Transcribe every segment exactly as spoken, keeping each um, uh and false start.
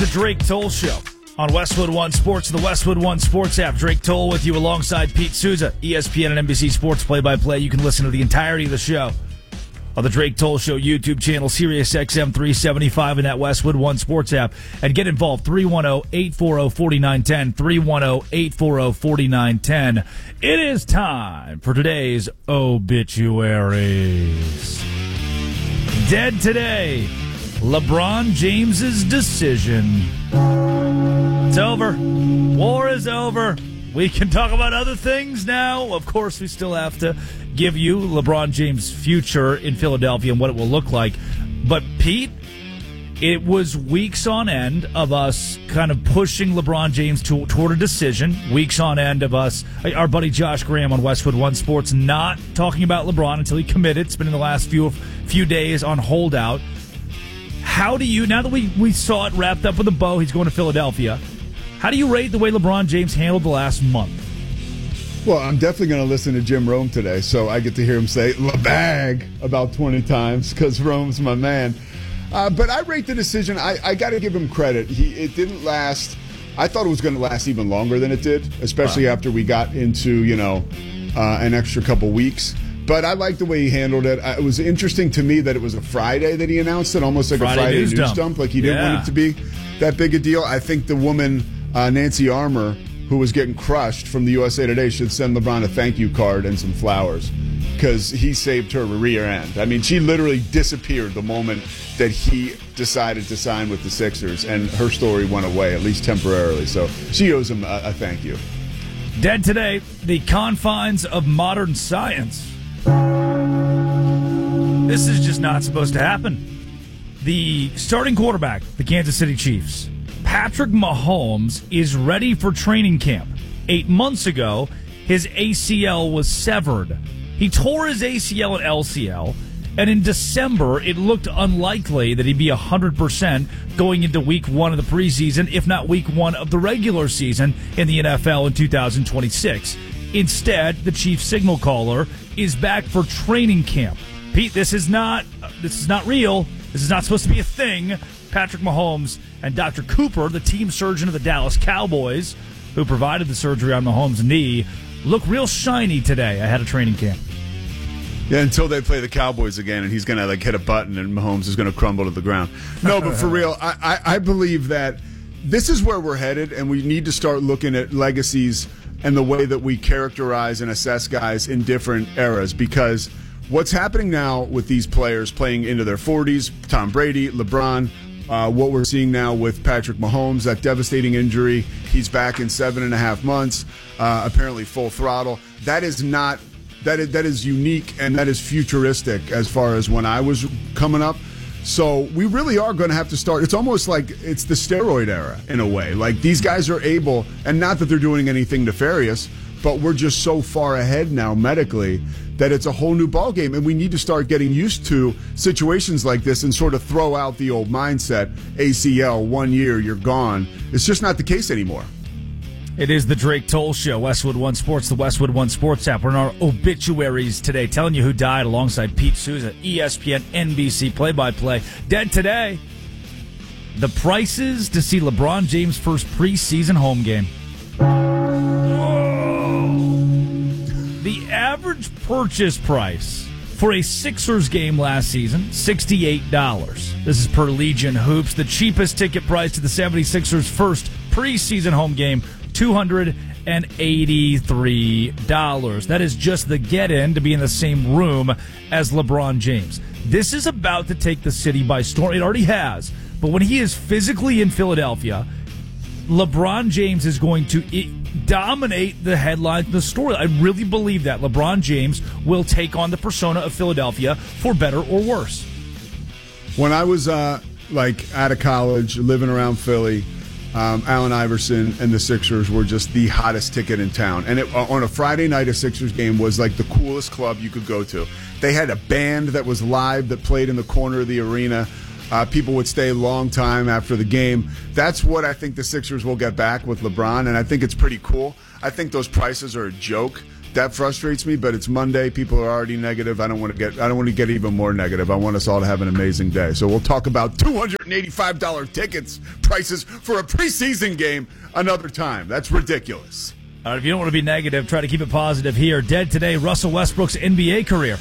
The Drake Toll Show on Westwood One Sports, the Westwood One Sports app. Drake Toll with you alongside Pete Souza, E S P N and N B C Sports play-by-play. You can listen to the entirety of the show on the Drake Toll Show YouTube channel, Sirius X M three seventy-five, and that Westwood One Sports app. And get involved, three one zero, eight four zero, four nine one zero, three one zero, eight four zero, four nine one zero. It is time for today's obituaries. Dead today, LeBron James's decision. It's over. War is over. We can talk about other things now. Of course, we still have to give you LeBron James' future in Philadelphia and what it will look like. But, Pete, it was weeks on end of us kind of pushing LeBron James to, toward a decision. Weeks on end of us, our buddy Josh Graham on Westwood One Sports, not talking about LeBron until he committed. It's been in the last few few days on holdout. How do you, now that we, we saw it wrapped up with a bow, he's going to Philadelphia, how do you rate the way LeBron James handled the last month? Well, I'm definitely going to listen to Jim Rome today, so I get to hear him say LeBag about twenty times because Rome's my man. Uh, but I rate the decision. I, I got to give him credit. He It didn't last. I thought it was going to last even longer than it did, especially wow. after we got into, you know, uh, an extra couple weeks. But I like the way he handled it. It was interesting to me that it was a Friday that he announced it, almost like Friday a Friday news, news dump. dump. Like he didn't yeah. want it to be that big a deal. I think the woman, uh, Nancy Armour, who was getting crushed from the U S A Today, should send LeBron a thank you card and some flowers because he saved her rear end. I mean, she literally disappeared the moment that he decided to sign with the Sixers, and her story went away, at least temporarily. So she owes him a, a thank you. Dead today, the confines of modern science. This is just not supposed to happen. The starting quarterback, the Kansas City Chiefs, Patrick Mahomes, is ready for training camp. Eight months ago, his A C L was severed. He tore his A C L and L C L, and in December, it looked unlikely that he'd be one hundred percent going into week one of the preseason, if not week one of the regular season in the N F L in two thousand twenty-six. Instead, the chief signal caller is back for training camp. Pete, this is not this is not real. This is not supposed to be a thing. Patrick Mahomes and Doctor Cooper, the team surgeon of the Dallas Cowboys, who provided the surgery on Mahomes' knee, look real shiny today ahead of training camp. Yeah, until they play the Cowboys again, and he's going to like hit a button, and Mahomes is going to crumble to the ground. No, but for real, I, I, I believe that this is where we're headed, and we need to start looking at legacies and the way that we characterize and assess guys in different eras, because what's happening now with these players playing into their forties, Tom Brady, LeBron, uh, what we're seeing now with Patrick Mahomes, that devastating injury, he's back in seven and a half months, uh, apparently full throttle. That is not, that is, that is unique, and that is futuristic as far as when I was coming up. So we really are going to have to start. It's almost like it's the steroid era in a way. Like these guys are able, and not that they're doing anything nefarious, but we're just so far ahead now medically that it's a whole new ballgame, and we need to start getting used to situations like this and sort of throw out the old mindset, A C L, one year, you're gone. It's just not the case anymore. It is the Drake Toll Show, Westwood One Sports, the Westwood One Sports app. We're in our obituaries today, telling you who died alongside Pete Souza, E S P N, N B C play-by-play. Dead today, the prices to see LeBron James' first preseason home game. The average purchase price for a Sixers game last season, sixty-eight dollars. This is per Legion Hoops. The cheapest ticket price to the seventy-sixers' first preseason home game, two hundred eighty-three dollars. That is just the get-in to be in the same room as LeBron James. This is about to take the city by storm. It already has. But when he is physically in Philadelphia, LeBron James is going to dominate the headlines, the story. I really believe that LeBron James will take on the persona of Philadelphia for better or worse. When I was uh, like out of college, living around Philly, Um, Allen Iverson and the Sixers were just the hottest ticket in town. And it, on a Friday night, a Sixers game was like the coolest club you could go to. They had a band that was live that played in the corner of the arena. Uh, people would stay a long time after the game. That's what I think the Sixers will get back with LeBron, and I think it's pretty cool. I think those prices are a joke. that frustrates me. But it's Monday; people are already negative. I don't want to get I don't want to get even more negative. I want us all to have an amazing day. So we'll talk about two hundred eighty-five dollars tickets prices for a preseason game another time. That's ridiculous. All right, if you don't want to be negative, try to keep it positive here. Dead today, Russell Westbrook's N B A career.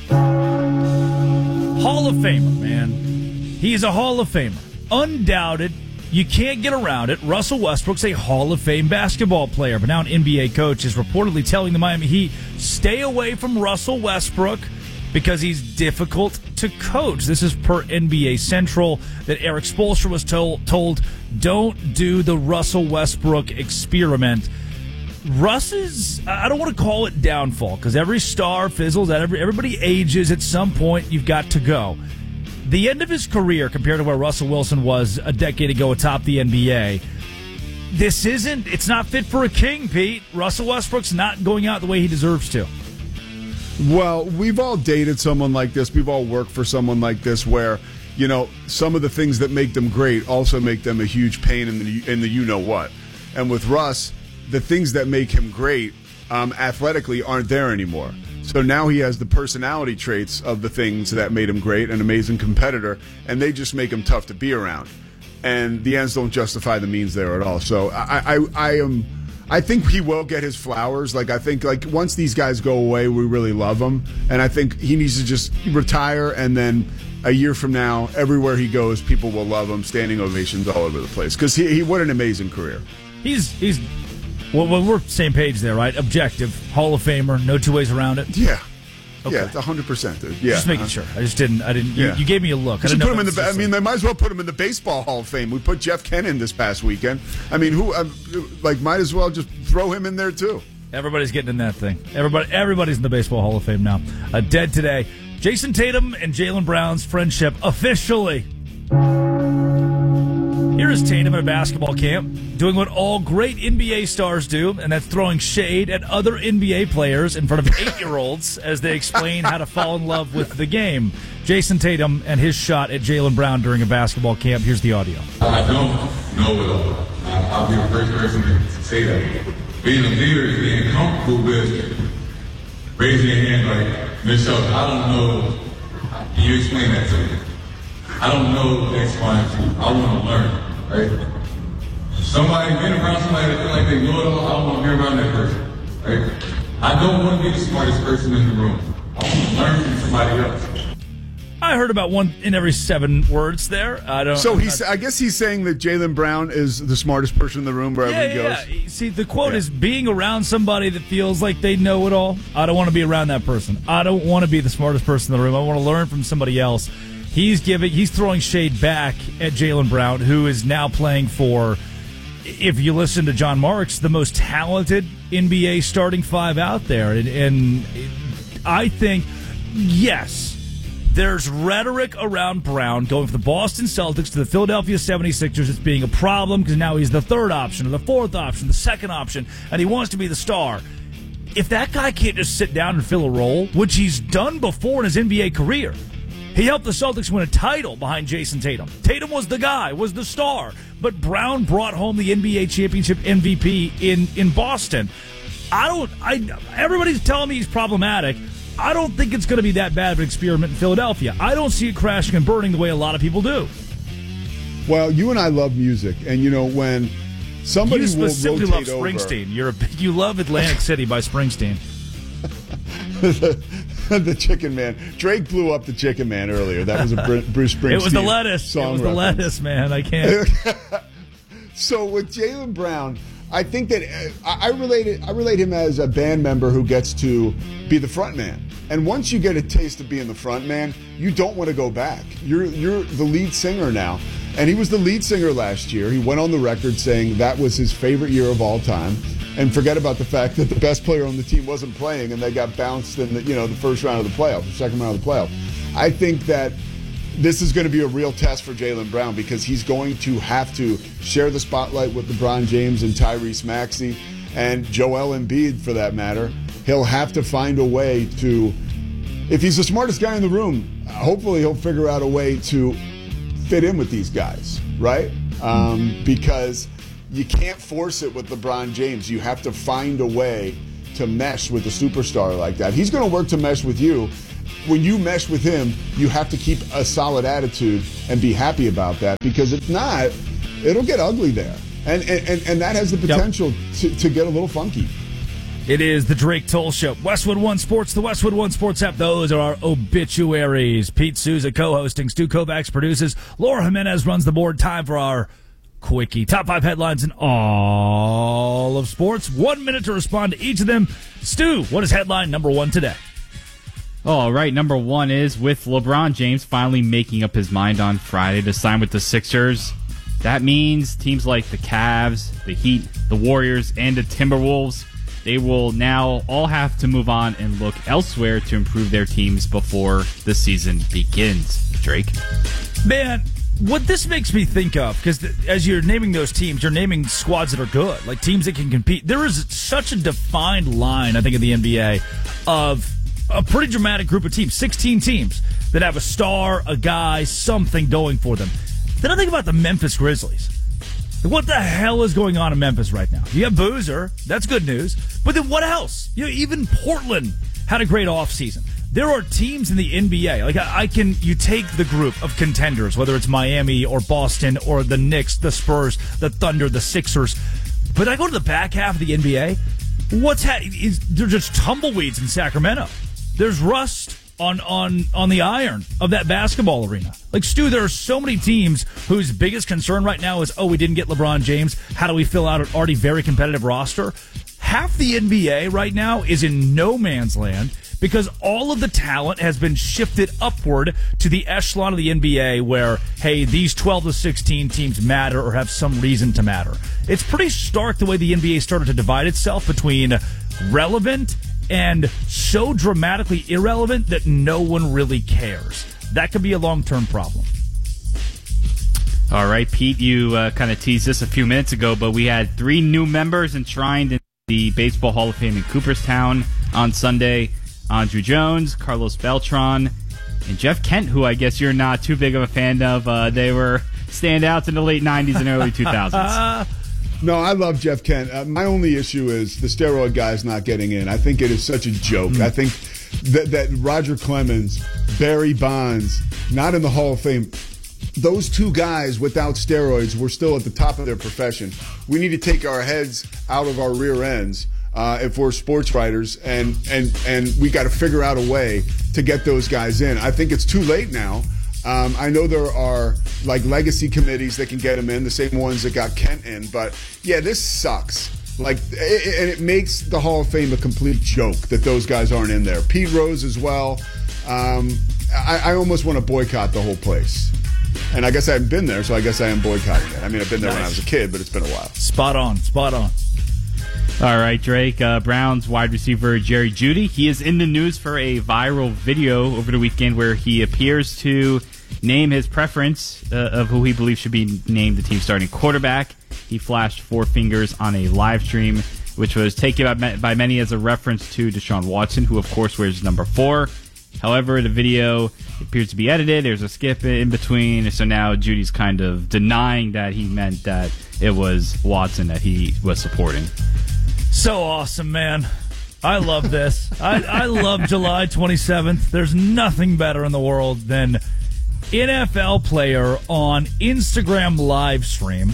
Hall of Famer, man. He is a Hall of Famer. Undoubted. You can't get around it. Russell Westbrook's a Hall of Fame basketball player, but now an N B A coach is reportedly telling the Miami Heat, stay away from Russell Westbrook because he's difficult to coach. This is per N B A Central that Eric Spoelstra was told, told don't do the Russell Westbrook experiment. Russ's, I don't want to call it downfall because every star fizzles out. Every, everybody ages at some point. You've got to go. The end of his career compared to where Russell Wilson was a decade ago atop the N B A, this isn't, it's not fit for a king, Pete. Russell Westbrook's not going out the way he deserves to. Well, we've all dated someone like this. We've all worked for someone like this where, you know, some of the things that make them great also make them a huge pain in the, in the you-know-what. And with Russ, the things that make him great um, athletically aren't there anymore. So now he has the personality traits of the things that made him great, an amazing competitor, and they just make him tough to be around. And the ends don't justify the means there at all. So I, I, I am, I think he will get his flowers. Like I think, like once these guys go away, we really love him, and I think he needs to just retire, and then a year from now, everywhere he goes, people will love him, standing ovations all over the place. Because he, he, what an amazing career. He's he's. Well, well, we're same page there, right? Objective, Hall of Famer, no two ways around it. Yeah, okay. Yeah, it's a hundred percent, dude. Yeah, just making uh, sure. I just didn't. I didn't. You, yeah. you gave me a look. You I didn't put know him in the. I mean, like, they might as well put him in the Baseball Hall of Fame. We put Jeff Kent in this past weekend. I mean, who? Um, like, might as well just throw him in there too. Everybody's getting in that thing. Everybody, everybody's in the Baseball Hall of Fame now. Uh, dead today. Jason Tatum and Jaylen Brown's friendship officially. Here is Tatum at a basketball camp doing what all great N B A stars do, and that's throwing shade at other N B A players in front of eight-year-olds as they explain how to fall in love with the game. Jason Tatum and his shot at Jaylen Brown during a basketball camp. Here's the audio. I don't know it all. I'll be the first person to say that. Being a leader is being comfortable with raising your hand like, Miss Shelton, I don't know. Can you explain that to me? I don't know X, Y, and Z. I want to learn. Right? Somebody being around somebody that feel like they know it all, I don't want to be around that person. Right? I don't want to be the smartest person in the room. I want to learn from somebody else. I heard about one in every seven words there. I don't. So he's. I guess he's saying that Jaylen Brown is the smartest person in the room wherever yeah, he goes. Yeah. See, the quote yeah. is being around somebody that feels like they know it all. I don't want to be around that person. I don't want to be the smartest person in the room. I want to learn from somebody else. He's giving. He's throwing shade back at Jaylen Brown, who is now playing for, if you listen to John Marks, the most talented N B A starting five out there. And, and I think, yes, there's rhetoric around Brown going from the Boston Celtics to the Philadelphia seventy-sixers. It's being a problem because now he's the third option or the fourth option, the second option, and he wants to be the star. If that guy can't just sit down and fill a role, which he's done before in his N B A career, he helped the Celtics win a title behind Jason Tatum. Tatum was the guy, was the star, but Brown brought home the N B A championship M V P in, in Boston. I don't. I everybody's telling me he's problematic. I don't think it's going to be that bad of an experiment in Philadelphia. I don't see it crashing and burning the way a lot of people do. Well, you and I love music, and you know when somebody you specifically will love rotate Springsteen. Over, You're a, you love Atlantic City by Springsteen. the, the Chicken Man. Drake blew up the Chicken Man earlier. That was a Bruce Springsteen. It was the lettuce. Song it was the reference. lettuce, man. I can't. So with Jaylen Brown, I think that uh, I relate it, I relate him as a band member who gets to be the front man. And once you get a taste of being the front man, you don't want to go back. You're you're the lead singer now. And he was the lead singer last year. He went on the record saying that was his favorite year of all time. And forget about the fact that the best player on the team wasn't playing and they got bounced in the, you know, the first round of the playoffs, the second round of the playoffs. I think that this is going to be a real test for Jaylen Brown because he's going to have to share the spotlight with LeBron James and Tyrese Maxey and Joel Embiid, for that matter. He'll have to find a way to, if he's the smartest guy in the room, hopefully he'll figure out a way to fit in with these guys, right? Um, because you can't force it with LeBron James. You have to find a way to mesh with a superstar like that. He's going to work to mesh with you. When you mesh with him, you have to keep a solid attitude and be happy about that, because if not, it'll get ugly there. And and, and that has the potential yep. to, to get a little funky. It is the Drake Toll Show. Westwood One Sports, the Westwood One Sports app. Those are our obituaries. Pete Souza co-hosting. Stu Kovacs produces. Laura Jimenez runs the board. Time for our quickie. Top five headlines in all of sports. One minute to respond to each of them. Stu, what is headline number one today? All right, number one is with LeBron James finally making up his mind on Friday to sign with the Sixers. That means teams like the Cavs, the Heat, the Warriors, and the Timberwolves, they will now all have to move on and look elsewhere to improve their teams before the season begins. Drake? Man, what this makes me think of, because as you're naming those teams, you're naming squads that are good, like teams that can compete. There is such a defined line, I think, in the N B A of a pretty dramatic group of teams, sixteen teams that have a star, a guy, something going for them. Then I think about the Memphis Grizzlies. What the hell is going on in Memphis right now? You have Boozer. That's good news. But then what else? You know, even Portland had a great offseason. There are teams in the N B A. Like I, I can, you take the group of contenders, whether it's Miami or Boston or the Knicks, the Spurs, the Thunder, the Sixers. But I go to the back half of the N B A. What's ha- is they're just tumbleweeds in Sacramento. There's rust on, on, on the iron of that basketball arena. Like, Stu, there are so many teams whose biggest concern right now is, oh, we didn't get LeBron James. How do we fill out an already very competitive roster? Half the N B A right now is in no man's land because all of the talent has been shifted upward to the echelon of the N B A where, hey, these twelve to sixteen teams matter or have some reason to matter. It's pretty stark the way the N B A started to divide itself between relevant and so dramatically irrelevant that no one really cares. That could be a long-term problem. All right, Pete, you uh, kind of teased this a few minutes ago, but we had three new members enshrined in the Baseball Hall of Fame in Cooperstown on Sunday. Andrew Jones, Carlos Beltran, and Jeff Kent, who I guess you're not too big of a fan of. Uh, they were standouts in the late nineties and early two thousands. No, I love Jeff Kent. Uh, my only issue is the steroid guy's not getting in. I think it is such a joke. Mm. I think that, that Roger Clemens, Barry Bonds, not in the Hall of Fame, those two guys without steroids were still at the top of their profession. We need to take our heads out of our rear ends uh, if we're sports writers, and, and, and we got to figure out a way to get those guys in. I think it's too late now. Um, I know there are like legacy committees that can get him in, the same ones that got Kent in. But yeah, this sucks. Like, it, and it makes the Hall of Fame a complete joke that those guys aren't in there. Pete Rose as well. Um, I, I almost want to boycott the whole place. And I guess I haven't been there, so I guess I am boycotting it. I mean, I've been there nice. when I was a kid, but it's been a while. Spot on, spot on. All right, Drake. Uh, Browns wide receiver Jerry Jeudy. He is in the news for a viral video over the weekend where he appears to name his preference uh, of who he believes should be named the team's starting quarterback. He flashed four fingers on a live stream, which was taken by, by many as a reference to Deshaun Watson, who, of course, wears number four. However, the video appears to be edited. There's a skip in between. So now Judy's kind of denying that he meant that it was Watson that he was supporting. So awesome, man. I love this. I, I love July twenty-seventh. There's nothing better in the world than N F L player on Instagram live stream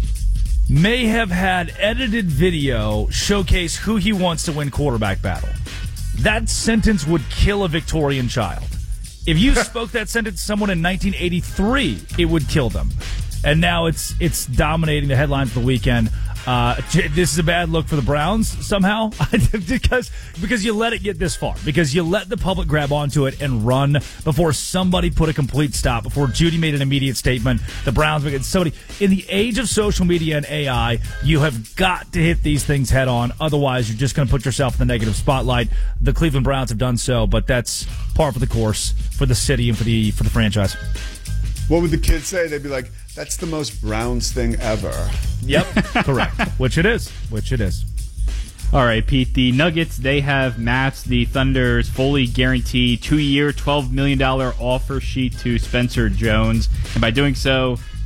may have had edited video showcase who he wants to win quarterback battle. That sentence would kill a Victorian child. If you spoke that sentence to someone in nineteen eighty-three, it would kill them. And now it's it's dominating the headlines of the weekend. Uh, this is a bad look for the Browns somehow because because you let it get this far, because you let the public grab onto it and run before somebody put a complete stop, before Jeudy made an immediate statement. The Browns make it. Somebody in the age of social media and A I, you have got to hit these things head on. Otherwise, you're just going to put yourself in the negative spotlight. The Cleveland Browns have done so, but that's par for the course for the city and for the for the franchise. What would the kids say? They'd be like, that's the most Browns thing ever. Yep, correct. Which it is. Which it is. All right, Pete. The Nuggets, they have matched the Thunder's fully guaranteed two-year, twelve million dollars offer sheet to Spencer Jones. And by doing so,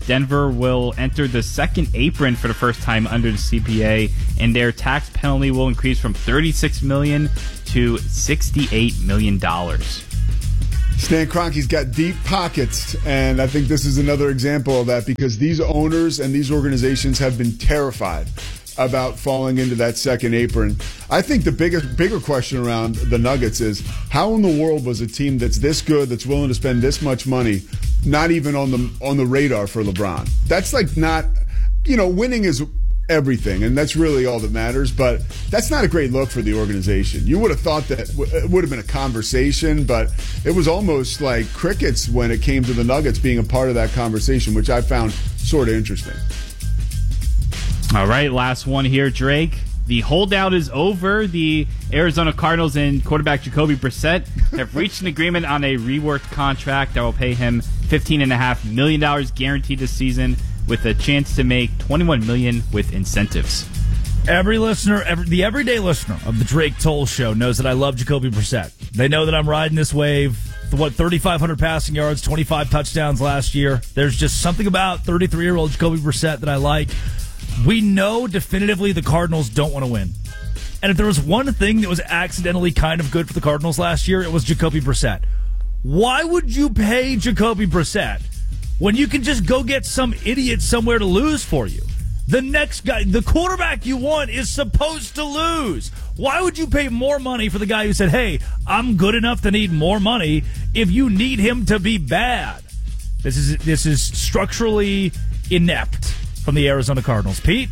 Denver will enter the second apron for the first time under the C P A, and their tax penalty will increase from thirty-six million dollars to sixty-eight million dollars. Stan Kroenke's got deep pockets, and I think this is another example of that because these owners and these organizations have been terrified about falling into that second apron. I think the bigger bigger question around the Nuggets is how in the world was a team that's this good, that's willing to spend this much money, not even on the on the radar for LeBron? That's like not, you know, winning is everything, and that's really all that matters, but that's not a great look for the organization. You would have thought that it would have been a conversation, but it was almost like crickets when it came to the Nuggets being a part of that conversation, which I found sort of interesting. All right, last one here, Drake. The holdout is over. The Arizona Cardinals and quarterback Jacoby Brissett have reached an agreement on a reworked contract that will pay him fifteen point five million dollars guaranteed this season, with a chance to make twenty-one million dollars with incentives. Every listener, every, the everyday listener of the Drake Toll Show knows that I love Jacoby Brissett. They know that I'm riding this wave. What, thirty-five hundred passing yards, twenty-five touchdowns last year. There's just something about thirty-three-year-old Jacoby Brissett that I like. We know definitively the Cardinals don't want to win. And if there was one thing that was accidentally kind of good for the Cardinals last year, it was Jacoby Brissett. Why would you pay Jacoby Brissett when you can just go get some idiot somewhere to lose for you? The next guy, the quarterback you want is supposed to lose. Why would you pay more money for the guy who said, hey, I'm good enough to need more money if you need him to be bad? This is this is structurally inept from the Arizona Cardinals. Pete?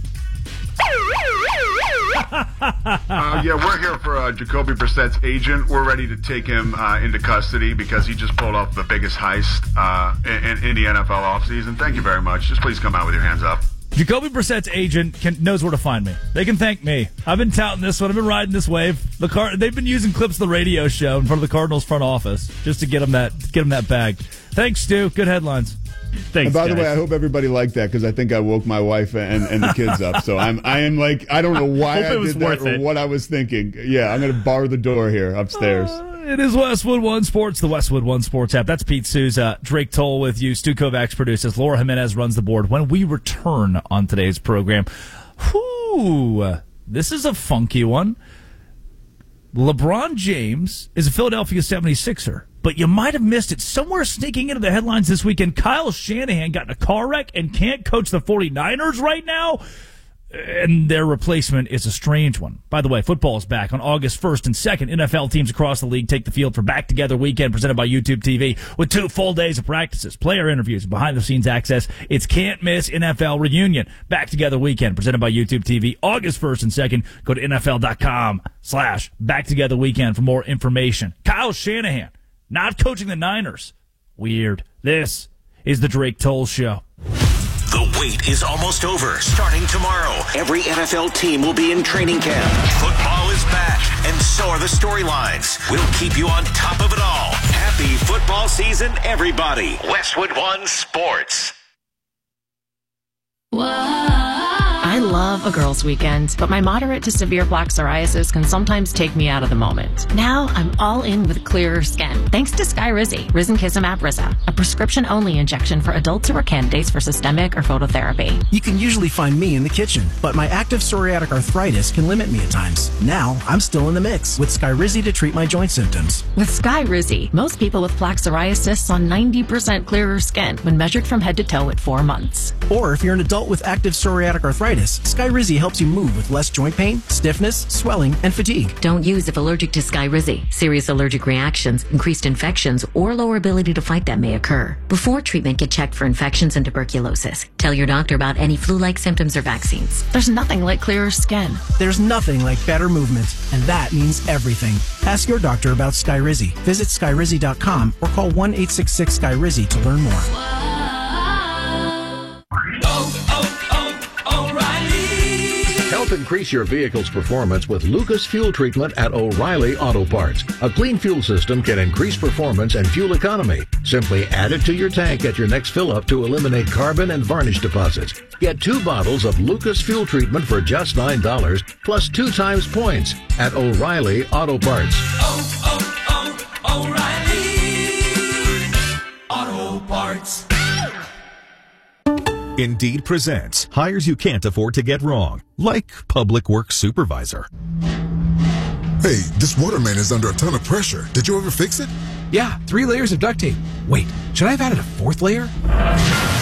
uh, yeah, we're here for uh, Jacoby Brissett's agent. We're ready to take him uh, into custody because he just pulled off the biggest heist uh, in, in the N F L offseason. Thank you very much. Just please come out with your hands up. Jacoby Brissett's agent can, knows where to find me. They can thank me. I've been touting this one. I've been riding this wave. The car, they've been using clips of the radio show in front of the Cardinals front office just to get them that get them that bag. Thanks, Stu. Good headlines. Thanks, and by guys. the way, I hope everybody liked that because I think I woke my wife and, and the kids up. So I'm I am like I don't know why Hope I it was did that worth or it. what I was thinking. Yeah, I'm going to bar the door here upstairs. Uh, it is Westwood One Sports, the Westwood One Sports app. That's Pete Souza, Drake Toll with you. Stu Kovacs produces. Laura Jimenez runs the board. When we return on today's program, whoo, this is a funky one. LeBron James is a Philadelphia seventy-sixer. But you might have missed it. Somewhere sneaking into the headlines this weekend, Kyle Shanahan got in a car wreck and can't coach the 49ers right now. And their replacement is a strange one. By the way, football is back on August first and second. N F L teams across the league take the field for Back Together Weekend presented by YouTube T V with two full days of practices, player interviews, and behind-the-scenes access. It's can't miss N F L reunion. Back Together Weekend presented by YouTube T V August first and second. Go to N F L dot com slash Back Together Weekend for more information. Kyle Shanahan not coaching the Niners. Weird. This is the Drake Toll Show. The wait is almost over. Starting tomorrow, every N F L team will be in training camp. Football is back, and so are the storylines. We'll keep you on top of it all. Happy football season, everybody. Westwood One Sports. I love a girls' weekend, but my moderate to severe plaque psoriasis can sometimes take me out of the moment. Now I'm all in with clearer skin, thanks to Skyrizi, Risankizumab Riza, a prescription-only injection for adults who are candidates for systemic or phototherapy. You can usually find me in the kitchen, but my active psoriatic arthritis can limit me at times. Now I'm still in the mix with Skyrizi to treat my joint symptoms. With Skyrizi, most people with plaque psoriasis saw ninety percent clearer skin when measured from head to toe at four months. Or if you're an adult with active psoriatic arthritis, Skyrizi helps you move with less joint pain, stiffness, swelling, and fatigue. Don't use if allergic to Skyrizi. Serious allergic reactions, increased infections, or lower ability to fight them may occur. Before treatment, get checked for infections and tuberculosis. Tell your doctor about any flu-like symptoms or vaccines. There's nothing like clearer skin. There's nothing like better movement, and that means everything. Ask your doctor about Skyrizi. Visit Skyrizi dot com or call one eight six six Skyrizi to learn more. Help increase your vehicle's performance with Lucas Fuel Treatment at O'Reilly Auto Parts. A clean fuel system can increase performance and fuel economy. Simply add it to your tank at your next fill-up to eliminate carbon and varnish deposits. Get two bottles of Lucas Fuel Treatment for just nine dollars, plus two times points at O'Reilly Auto Parts. Oh, oh, oh, O'Reilly Auto Parts. Indeed presents hires you can't afford to get wrong, like public works supervisor. Hey, this water main is under a ton of pressure. Did you ever fix it? Yeah, three layers of duct tape. Wait, should I have added a fourth layer?